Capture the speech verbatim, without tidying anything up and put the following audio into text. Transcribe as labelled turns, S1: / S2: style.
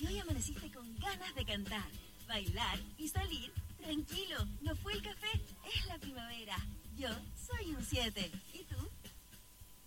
S1: Si hoy amaneciste con ganas de cantar, bailar y salir, tranquilo, no fue el café, es la primavera. Yo soy un siete.